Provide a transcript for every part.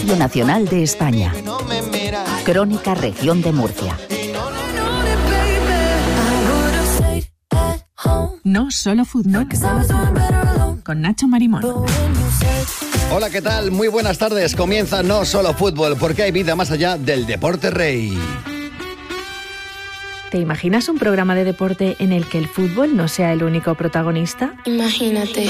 Radio Nacional de España. Crónica Región de Murcia. No solo fútbol. Con Nacho Marimón. Hola, ¿qué tal? Muy buenas tardes. Comienza No Solo Fútbol, porque hay vida más allá del deporte rey. ¿Te imaginas un programa de deporte en el que el fútbol no sea el único protagonista? Imagínate.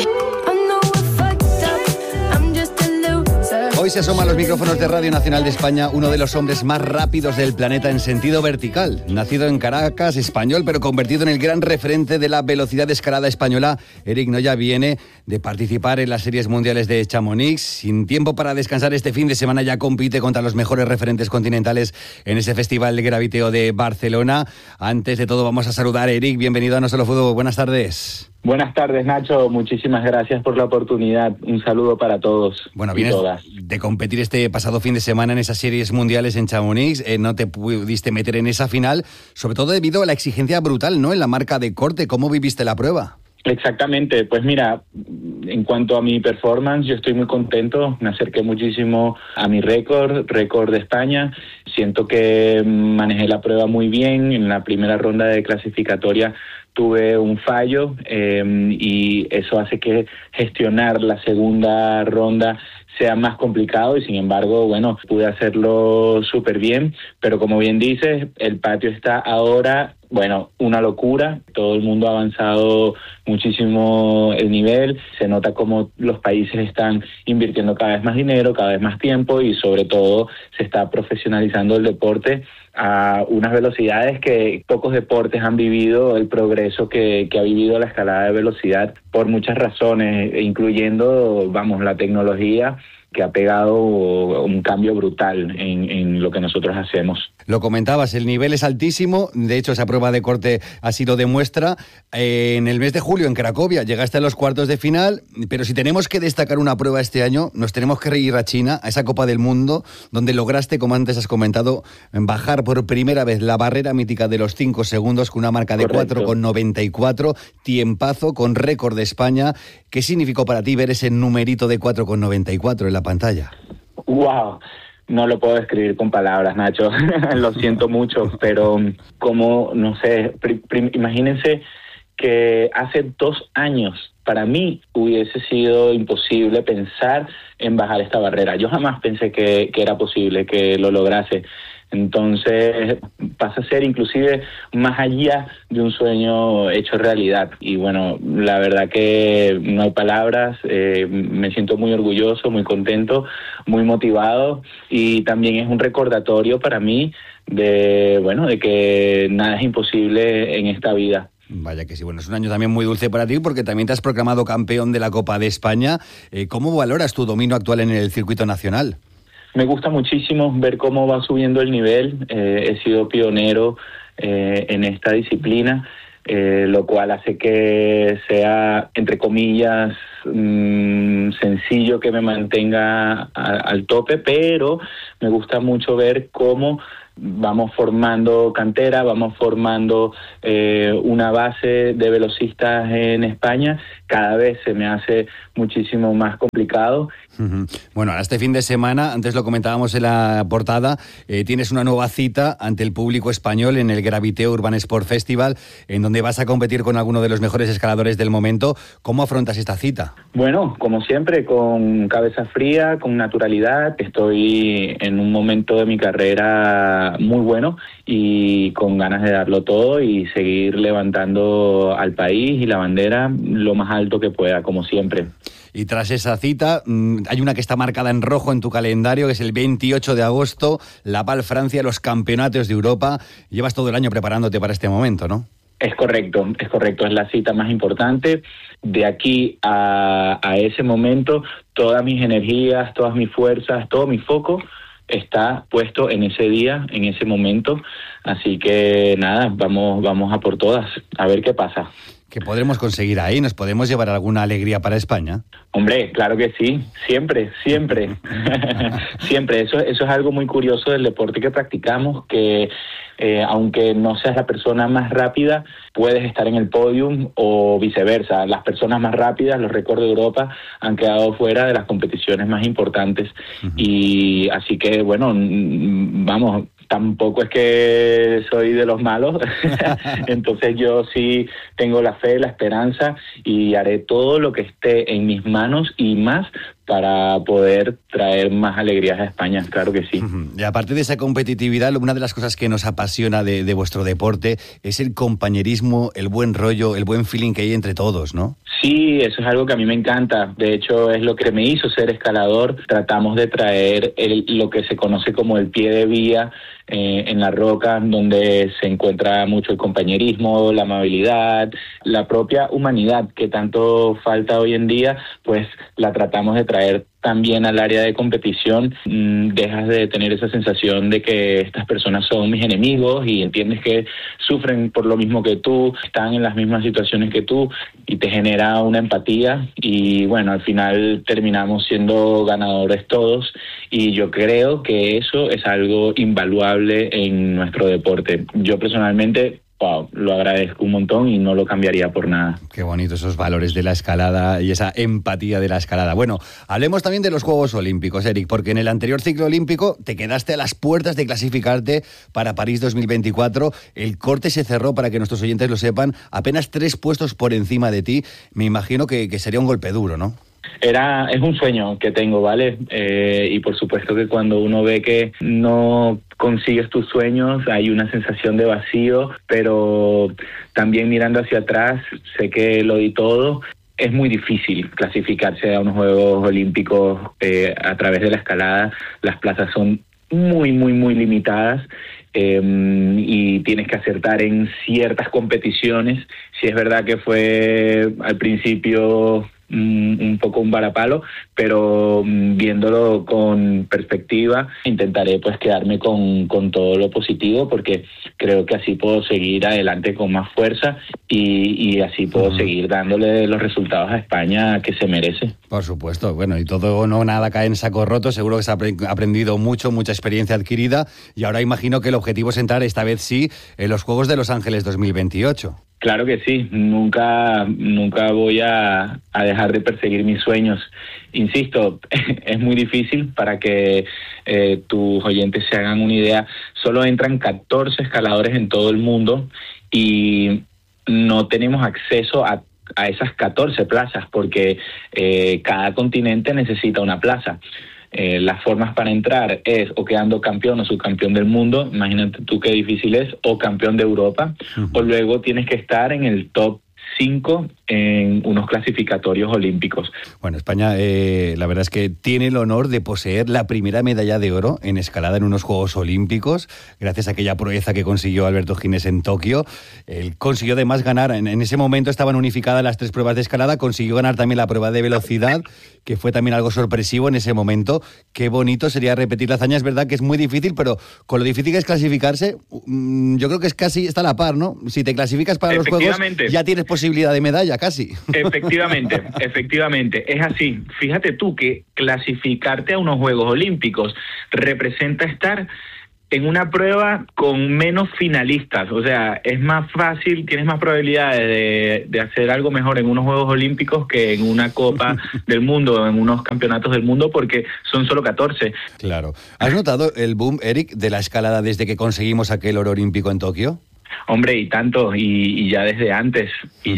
Hoy se asoma a los micrófonos de Radio Nacional de España uno de los hombres más rápidos del planeta en sentido vertical. Nacido en Caracas, español, pero convertido en el gran referente de la velocidad de escalada española, Eric Noya viene de participar en las series mundiales de Chamonix. Sin tiempo para descansar este fin de semana, ya compite contra los mejores referentes continentales en ese festival de graviteo de Barcelona. Antes de todo, vamos a saludar a Eric. Bienvenido a No Solo Fútbol. Buenas tardes. Buenas tardes, Nacho. Muchísimas gracias por la oportunidad. Un saludo para todos. Bueno, vienes de competir este pasado fin de semana en esas series mundiales en Chamonix. No te pudiste meter en esa final, sobre todo debido a la exigencia brutal, ¿no?, en la marca de corte. ¿Cómo viviste la prueba? Exactamente. Pues mira, en cuanto a mi performance, yo estoy muy contento. Me acerqué muchísimo a mi récord de España. Siento que manejé la prueba muy bien. En la primera ronda de clasificatoria tuve un fallo y eso hace que gestionar la segunda ronda sea más complicado y sin embargo, bueno, pude hacerlo súper bien, pero como bien dices, el patio está ahora, bueno, una locura. Todo el mundo ha avanzado muchísimo el nivel, se nota como los países están invirtiendo cada vez más dinero, cada vez más tiempo y sobre todo se está profesionalizando el deporte a unas velocidades que pocos deportes han vivido, el progreso que ha vivido la escalada de velocidad por muchas razones, incluyendo, vamos, la tecnología que ha pegado un cambio brutal en lo que nosotros hacemos. Lo comentabas, el nivel es altísimo, de hecho esa prueba de corte así lo demuestra. En el mes de julio en Cracovia llegaste a los cuartos de final, pero si tenemos que destacar una prueba este año, nos tenemos que ir a China, a esa Copa del Mundo, donde lograste, como antes has comentado, bajar por primera vez la barrera mítica de los 5 segundos con una marca de 4,94, tiempazo con récord de España. ¿Qué significó para ti ver ese numerito de 4,94 en la pantalla? ¡Wow! No lo puedo describir con palabras, Nacho. Lo siento mucho, pero como, no sé, imagínense que hace 2 años para mí hubiese sido imposible pensar en bajar esta barrera. Yo jamás pensé que era posible que lo lograse. Entonces pasa a ser inclusive más allá de un sueño hecho realidad. Y bueno, la verdad que no hay palabras, me siento muy orgulloso, muy contento, muy motivado y también es un recordatorio para mí de que nada es imposible en esta vida. Vaya que sí, bueno, es un año también muy dulce para ti porque también te has proclamado campeón de la Copa de España. ¿Cómo valoras tu dominio actual en el circuito nacional? Me gusta muchísimo ver cómo va subiendo el nivel. He sido pionero en esta disciplina, lo cual hace que sea, entre comillas, sencillo que me mantenga al tope, pero me gusta mucho ver cómo vamos formando cantera, vamos formando una base de velocistas en España. Cada vez se me hace muchísimo más complicado. Bueno, ahora este fin de semana, antes lo comentábamos en la portada, tienes una nueva cita ante el público español en el Graviteo Urban Sport Festival, en donde vas a competir con alguno de los mejores escaladores del momento. ¿Cómo afrontas esta cita? Bueno, como siempre, con cabeza fría, con naturalidad. Estoy en un momento de mi carrera muy bueno y con ganas de darlo todo y seguir levantando al país y la bandera lo más alto que pueda, como siempre. Y tras esa cita, hay una que está marcada en rojo en tu calendario, que es el 28 de agosto, Laval, Francia, los campeonatos de Europa. Llevas todo el año preparándote para este momento, ¿no? Es correcto, es la cita más importante. De aquí a ese momento, todas mis energías, todas mis fuerzas, todo mi foco está puesto en ese día, en ese momento. Así que nada, vamos a por todas, a ver qué pasa. ¿Qué podremos conseguir ahí? ¿Nos podemos llevar alguna alegría para España? Hombre, claro que sí, siempre. Siempre, eso es algo muy curioso del deporte que practicamos, que aunque no seas la persona más rápida, puedes estar en el podium o viceversa. Las personas más rápidas, los récords de Europa, han quedado fuera de las competiciones más importantes. Y así que, bueno, vamos, tampoco es que soy de los malos, entonces yo sí tengo la fe, la esperanza y haré todo lo que esté en mis manos y más para poder traer más alegrías a España, claro que sí. Y aparte de esa competitividad, una de las cosas que nos apasiona de vuestro deporte es el compañerismo, el buen rollo, el buen feeling que hay entre todos, ¿no? Sí, eso es algo que a mí me encanta. De hecho, es lo que me hizo ser escalador. Tratamos de traer lo que se conoce como el pie de vía en la roca, donde se encuentra mucho el compañerismo, la amabilidad, la propia humanidad que tanto falta hoy en día, pues la tratamos de traer también al área de competición. Dejas de tener esa sensación de que estas personas son mis enemigos y entiendes que sufren por lo mismo que tú, están en las mismas situaciones que tú y te genera una empatía y bueno, al final terminamos siendo ganadores todos y yo creo que eso es algo invaluable en nuestro deporte. Yo personalmente lo agradezco un montón y no lo cambiaría por nada. Qué bonito esos valores de la escalada y esa empatía de la escalada. Bueno, hablemos también de los Juegos Olímpicos, Eric, porque en el anterior ciclo olímpico te quedaste a las puertas de clasificarte para París 2024. El corte se cerró, para que nuestros oyentes lo sepan, apenas 3 puestos por encima de ti. Me imagino que sería un golpe duro, ¿no? Es un sueño que tengo, ¿vale? Y por supuesto que cuando uno ve que no consigues tus sueños hay una sensación de vacío, pero también mirando hacia atrás sé que lo di todo. Es muy difícil clasificarse a unos Juegos Olímpicos a través de la escalada. Las plazas son muy limitadas. Y tienes que acertar en ciertas competiciones. Sí es verdad que fue al principio un poco un varapalo, pero viéndolo con perspectiva intentaré pues quedarme con todo lo positivo, porque creo que así puedo seguir adelante con más fuerza y así puedo seguir dándole los resultados a España que se merece. Por supuesto, bueno, y todo no nada cae en saco roto. Seguro que se ha aprendido mucho, mucha experiencia adquirida, y ahora imagino que el objetivo es entrar esta vez sí en los Juegos de Los Ángeles 2028. Claro que sí, nunca voy a dejar de perseguir mis sueños. Insisto, es muy difícil. Para que tus oyentes se hagan una idea, solo entran 14 escaladores en todo el mundo y no tenemos acceso a esas 14 plazas porque cada continente necesita una plaza. Las formas para entrar es o quedando campeón o subcampeón del mundo, imagínate tú qué difícil es, o campeón de Europa, o luego tienes que estar en el top 5 en unos clasificatorios olímpicos. Bueno, España la verdad es que tiene el honor de poseer la primera medalla de oro en escalada en unos Juegos Olímpicos, gracias a aquella proeza que consiguió Alberto Gines en Tokio. Él consiguió además ganar, en ese momento estaban unificadas las 3 pruebas de escalada, consiguió ganar también la prueba de velocidad, que fue también algo sorpresivo en ese momento. Qué bonito sería repetir la hazaña. Es verdad que es muy difícil, pero con lo difícil que es clasificarse, yo creo que es casi está a la par, ¿no? Si te clasificas para los Juegos, ya tienes posibilidad de medalla casi. Efectivamente, es así. Fíjate tú que clasificarte a unos Juegos Olímpicos representa estar en una prueba con menos finalistas, o sea, es más fácil, tienes más probabilidades de hacer algo mejor en unos Juegos Olímpicos que en una Copa del Mundo, en unos campeonatos del mundo, porque son solo 14. Claro. ¿Has notado el boom, Eric, de la escalada desde que conseguimos aquel oro olímpico en Tokio? Hombre, y tanto, y ya desde antes,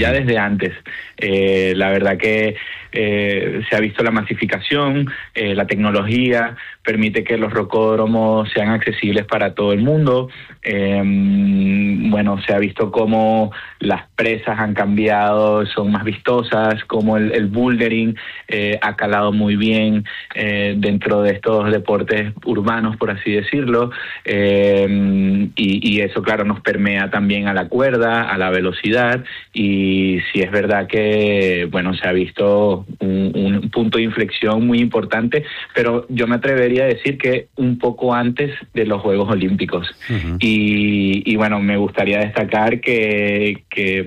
la verdad que se ha visto la masificación, la tecnología permite que los rocódromos sean accesibles para todo el mundo. Bueno, se ha visto cómo las presas han cambiado, son más vistosas, cómo el bouldering ha calado muy bien dentro de estos deportes urbanos, por así decirlo, y eso, claro, nos permea da también a la cuerda, a la velocidad, y sí es verdad que, bueno, se ha visto un punto de inflexión muy importante, pero yo me atrevería a decir que un poco antes de los Juegos Olímpicos. Uh-huh. Y bueno, me gustaría destacar que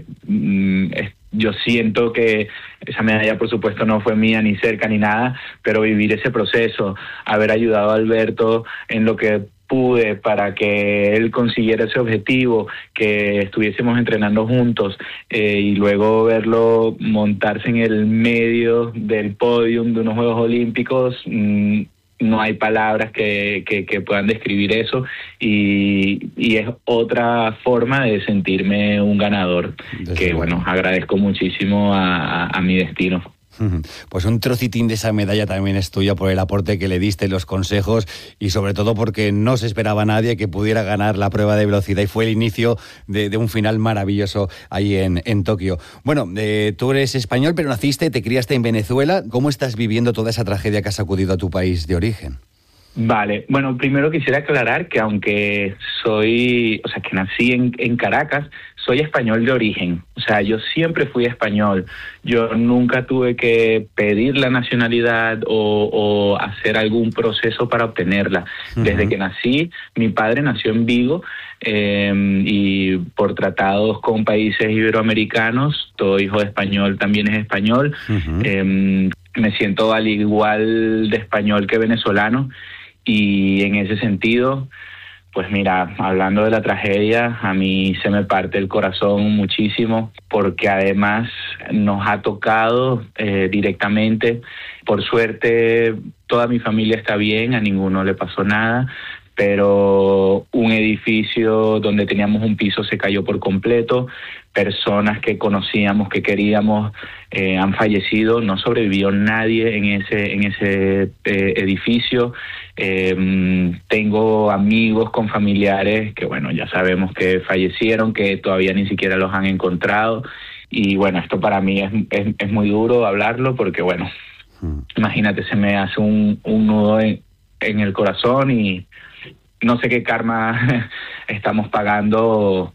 yo siento que esa medalla, por supuesto, no fue mía ni cerca ni nada, pero vivir ese proceso, haber ayudado a Alberto en lo que pude para que él consiguiera ese objetivo, que estuviésemos entrenando juntos, y luego verlo montarse en el medio del podium de unos Juegos Olímpicos, no hay palabras que puedan describir eso, y es otra forma de sentirme un ganador, que bueno, agradezco muchísimo a mi destino. Pues un trocitín de esa medalla también es tuya por el aporte que le diste, los consejos y sobre todo porque no se esperaba a nadie que pudiera ganar la prueba de velocidad y fue el inicio de un final maravilloso ahí en Tokio. Bueno, tú eres español pero te criaste en Venezuela. ¿Cómo estás viviendo toda esa tragedia que ha sacudido a tu país de origen? Vale, bueno, primero quisiera aclarar que aunque que nací en Caracas, soy español de origen. O sea, yo siempre fui español. Yo nunca tuve que pedir la nacionalidad o hacer algún proceso para obtenerla. Uh-huh. Desde que nací, mi padre nació en Vigo, y por tratados con países iberoamericanos, todo hijo de español también es español. Uh-huh. Me siento al igual de español que venezolano. Y en ese sentido, pues mira, hablando de la tragedia, a mí se me parte el corazón muchísimo, porque además nos ha tocado directamente. Por suerte, toda mi familia está bien, a ninguno le pasó nada, pero un edificio donde teníamos un piso se cayó por completo, personas que conocíamos, que queríamos, han fallecido, no sobrevivió nadie en ese edificio. Tengo amigos con familiares que, bueno, ya sabemos que fallecieron, que todavía ni siquiera los han encontrado, y bueno, esto para mí es muy duro hablarlo, porque bueno, imagínate, se me hace un nudo en el corazón y no sé qué karma estamos pagando,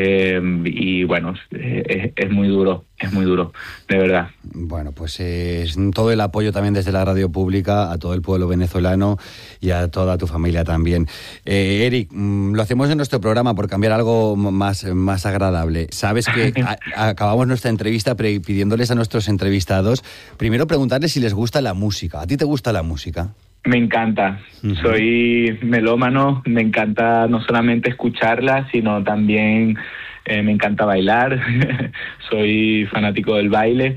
y bueno, es muy duro, de verdad. Bueno, pues todo el apoyo también desde la radio pública a todo el pueblo venezolano y a toda tu familia también. Eric, lo hacemos en nuestro programa por cambiar algo más agradable. Sabes que acabamos nuestra entrevista pidiéndoles a nuestros entrevistados, primero preguntarles si les gusta la música. ¿A ti te gusta la música? Me encanta, soy melómano, me encanta no solamente escucharla, sino también me encanta bailar, soy fanático del baile,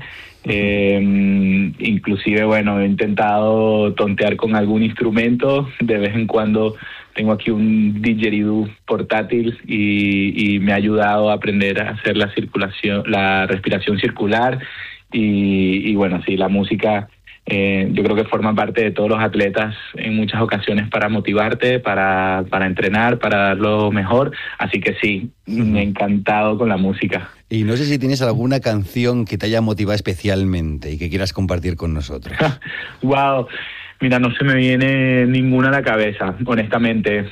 inclusive, bueno, he intentado tontear con algún instrumento, de vez en cuando tengo aquí un didgeridoo portátil y me ha ayudado a aprender a hacer la respiración circular, y bueno, sí, la música... yo creo que forma parte de todos los atletas en muchas ocasiones para motivarte, para entrenar, para dar lo mejor. Así que sí, me he encantado con la música. Y no sé si tienes alguna canción que te haya motivado especialmente y que quieras compartir con nosotros. Wow, mira, no se me viene ninguna a la cabeza, honestamente.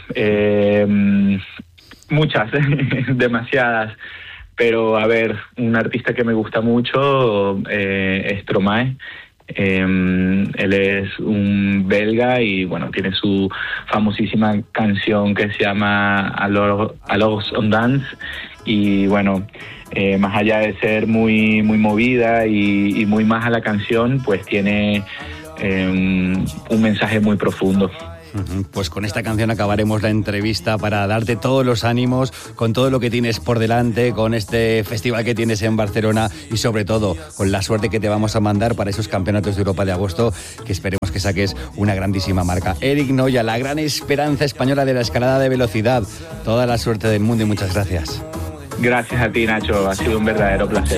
Muchas, demasiadas. Pero a ver, un artista que me gusta mucho es Stromae. Él es un belga y bueno, tiene su famosísima canción que se llama Alors on Dance, y bueno, más allá de ser muy movida y muy más a la canción, pues tiene un mensaje muy profundo. Pues con esta canción acabaremos la entrevista para darte todos los ánimos con todo lo que tienes por delante, con este festival que tienes en Barcelona y sobre todo con la suerte que te vamos a mandar para esos campeonatos de Europa de agosto, que esperemos que saques una grandísima marca. Eric Noya, la gran esperanza española de la escalada de velocidad. Toda la suerte del mundo y muchas gracias. Gracias a ti, Nacho, ha sido un verdadero placer.